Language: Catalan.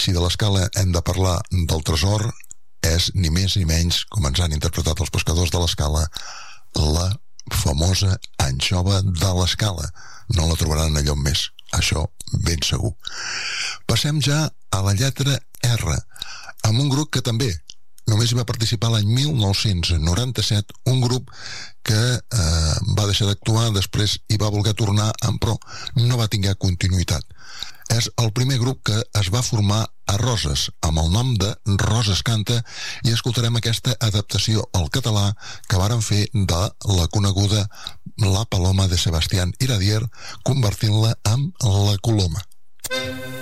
si de l'escala hem de parlar del tresor, és ni més ni menys, com ens han interpretat els pescadors de l'escala, la famosa anxova de l'escala. No la trobaran enlloc més, això ben segur. Passem ja a la lletra R, amb un grup que també només hi va participar l'any 1997, un grup que va deixar d'actuar, després hi va voler tornar, però no va tenir continuïtat. És el primer grup que es va formar a Roses, amb el nom de Roses Canta, i escoltarem aquesta adaptació al català que varen fer de la coneguda La Paloma de Sebastián Iradier, convertint-la en La Coloma.